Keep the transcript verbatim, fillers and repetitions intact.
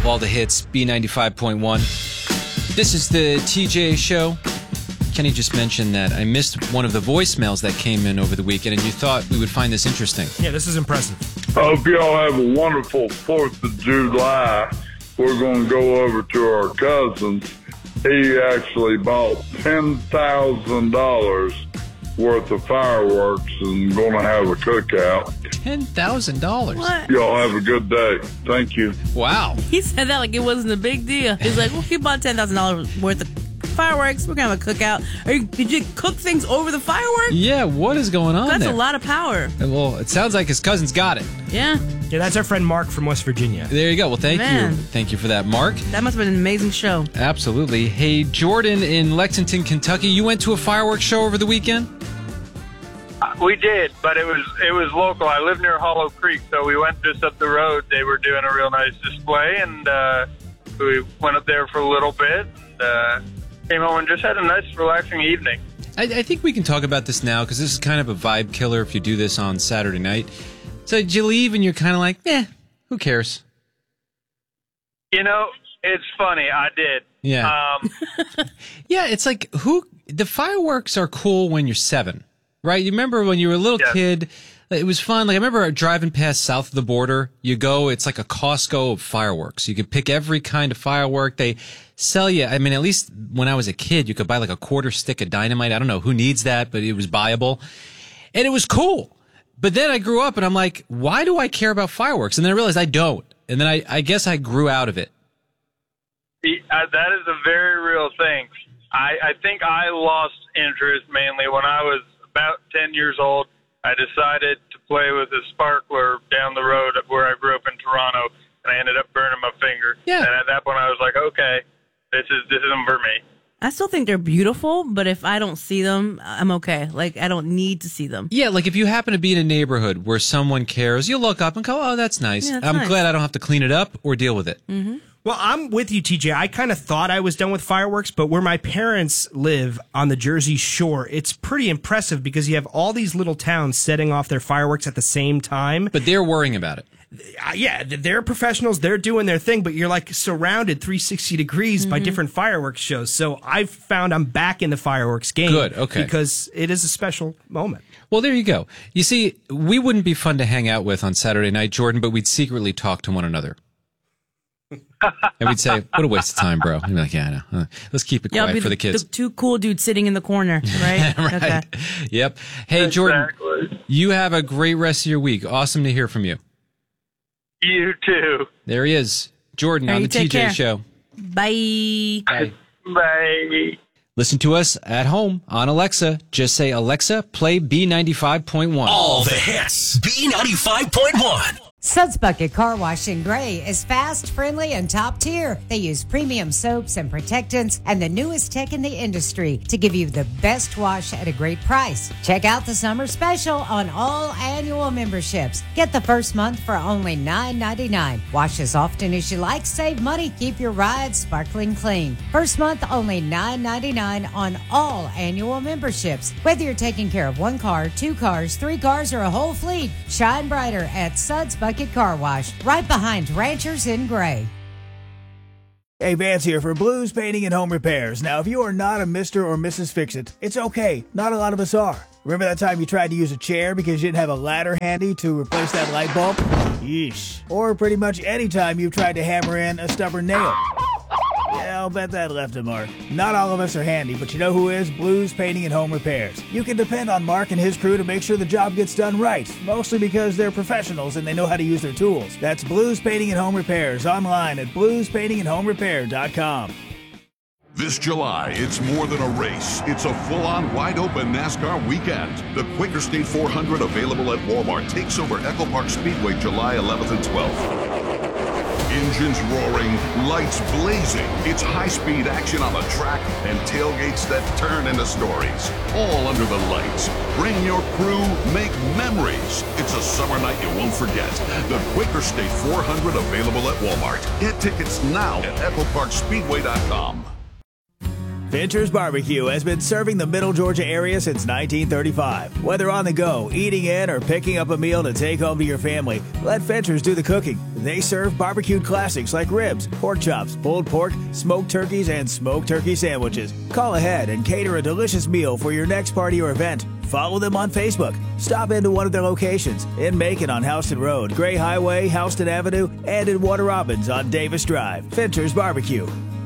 All the hits, B ninety-five point one. This is the T J Show. Kenny just mentioned that I missed one of the voicemails that came in over the weekend, and you thought we would find this interesting. Yeah, this is impressive. I hope y'all have a wonderful fourth of July. We're going to go over to our cousin's. He actually bought ten thousand dollars worth of fireworks and going to have a cookout. ten thousand dollars? What? Y'all have a good day. Thank you. Wow. He said that like it wasn't a big deal. He's like, well, he bought ten thousand dollars worth of fireworks. We're going to have a cookout. Are you, did you cook things over the fireworks? Yeah, what is going on That's there? a lot of power. Well, it sounds like his cousin's got it. Yeah. Yeah, that's our friend Mark from West Virginia. There you go. Well, thank Man. you. Thank you for that, Mark. That must have been an amazing show. Absolutely. Hey, Jordan in Lexington, Kentucky, you went to a fireworks show over the weekend? We did, but it was it was local. I live near Hollow Creek, so we went just up the road. They were doing a real nice display, and uh, we went up there for a little bit, and uh, came home and just had a nice, relaxing evening. I, I think we can talk about this now because this is kind of a vibe killer if you do this on Saturday night. So did you leave and you're kind of like, eh, who cares? You know, it's funny. I did. Yeah. Um, Yeah, it's like, who, the fireworks are cool when you're seven, right? You remember when you were a little Yes. kid, it was fun. Like, I remember driving past south of the border. You go, it's like a Costco of fireworks. You could pick every kind of firework. They sell you, I mean, at least when I was a kid, you could buy like a quarter stick of dynamite. I don't know who needs that, but it was buyable. And it was cool. But then I grew up and I'm like, why do I care about fireworks? And then I realized I don't. And then I, I guess I grew out of it. the- uh, that is a very real thing. I, I think I lost interest mainly when I was about ten years old. I decided to play with a sparkler down the road where I grew up in Toronto, and I ended up burning my finger. Yeah. And at that point, I was like, okay, this is this isn't for me. I still think they're beautiful, but if I don't see them, I'm okay. Like, I don't need to see them. Yeah, like if you happen to be in a neighborhood where someone cares, you look up and go, oh, that's nice. Yeah, that's I'm nice. glad I don't have to clean it up or deal with it. Mm-hmm. Well, I'm with you, T J. I kind of thought I was done with fireworks, but where my parents live on the Jersey Shore, it's pretty impressive because you have all these little towns setting off their fireworks at the same time. But they're worrying about it. Uh, yeah, they're professionals. They're doing their thing, but you're like surrounded three hundred sixty degrees by different fireworks shows. So I've found I'm back in the fireworks game. Good, okay. Because it is a special moment. Well, there you go. You see, we wouldn't be fun to hang out with on Saturday night, Jordan, but we'd secretly talk to one another. And we'd say, what a waste of time, bro. And we'd be like, yeah, I know. Uh, Let's keep it Yeah, I'll quiet be for the kids. The two cool dudes sitting in the corner, right? right. Okay. Yep. Hey, Jordan, Exactly. you have a great rest of your week. Awesome to hear from you. You too. There he is. Jordan All on right, the you T take J care. Show. Bye. Bye. Bye. Listen to us at home on Alexa. Just say, Alexa, play B ninety-five point one. All the hits. B ninety-five point one. Suds Bucket Car Wash in Gray is fast, friendly, and top tier. They use premium soaps and protectants and the newest tech in the industry to give you the best wash at a great price. Check out the summer special on all annual memberships. Get the first month for only nine ninety-nine. Wash as often as you like, save money, keep your ride sparkling clean. First month only nine ninety-nine on all annual memberships. Whether you're taking care of one car, two cars, three cars, or a whole fleet, shine brighter at Suds Bucket Car Wash, right behind Ranchers in Gray. Hey, Vance here for Blues Painting and Home Repairs. Now, if you are not a Mister or Missus Fix-It, it's okay. Not a lot of us are. Remember that time you tried to use a chair because you didn't have a ladder handy to replace that light bulb? Yeesh. Or pretty much any time you've tried to hammer in a stubborn nail. Yeah, I'll bet that left a mark. Not all of us are handy, but you know who is? Blues Painting and Home Repairs. You can depend on Mark and his crew to make sure the job gets done right, mostly because they're professionals and they know how to use their tools. That's Blues Painting and Home Repairs online at blues painting and home repair dot com. This July, it's more than a race. It's a full-on, wide-open NASCAR weekend. The Quaker State four hundred, available at Walmart, takes over Echo Park Speedway July eleventh and twelfth. Engines roaring, lights blazing. It's high-speed action on the track and tailgates that turn into stories. All under the lights. Bring your crew, make memories. It's a summer night you won't forget. The Quaker State four hundred, available at Walmart. Get tickets now at echo park speedway dot com. Fincher's Barbecue has been serving the Middle Georgia area since nineteen thirty-five. Whether on the go, eating in, or picking up a meal to take home to your family, let Fincher's do the cooking. They serve barbecued classics like ribs, pork chops, pulled pork, smoked turkeys, and smoked turkey sandwiches. Call ahead and cater a delicious meal for your next party or event. Follow them on Facebook. Stop into one of their locations in Macon on Houston Road, Gray Highway, Houston Avenue, and in Warner Robins on Davis Drive. Fincher's Barbecue.